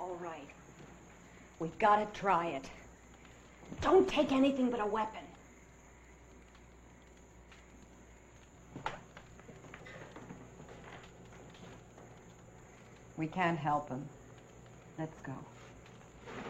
All right. We gotta try it. Don't take anything but a weapon. We can't help him. Let's go.